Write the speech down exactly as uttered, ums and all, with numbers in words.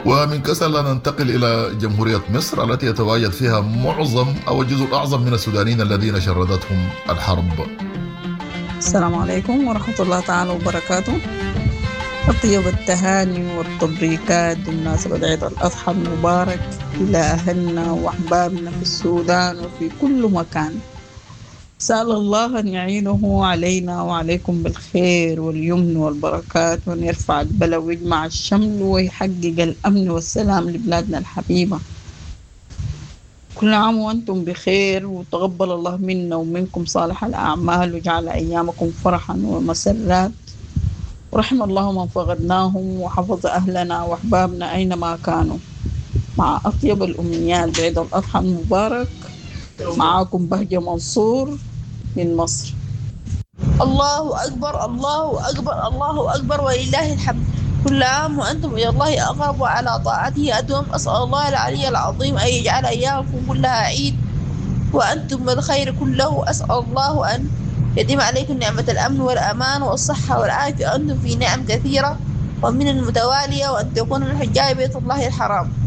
ومن كسل ننتقل إلى جمهورية مصر التي يتواجد فيها معظم أو الجزء الأعظم من السودانيين الذين شردتهم الحرب. السلام عليكم ورحمة الله تعالى وبركاته. أطيب التهاني والتبريكات بمناسبة عيد الأضحى المبارك إلى أهلنا وأحبابنا في السودان وفي كل مكان. سأل الله أن يعينه علينا وعليكم بالخير واليمن والبركات، وأن يرفع البلاء ويجمع الشمل ويحقق الأمن والسلام لبلادنا الحبيبة. كل عام وأنتم بخير، وتقبل الله منا ومنكم صالح الأعمال، وجعل أيامكم فرحا ومسرات، ورحم الله من فقدناهم وحفظ أهلنا وأحبابنا أينما كانوا. مع أطيب الأمنيات بعيد الأضحى المبارك، معاكم بهجة منصور من مصر. الله أكبر الله أكبر الله أكبر ولله الحمد. كل عام وأنتم إلى الله أقرب وعلى طاعته أدوم. أسأل الله العلي العظيم أن يجعل أيامكم كلها عيد وأنتم بالخير كله. أسأل الله أن يديم عليكم نعمة الأمن والأمان والصحة والعافية، أنتم في نعم كثيرة ومن المتوالية، وأن تكونوا من حجاج بيت الله الحرام.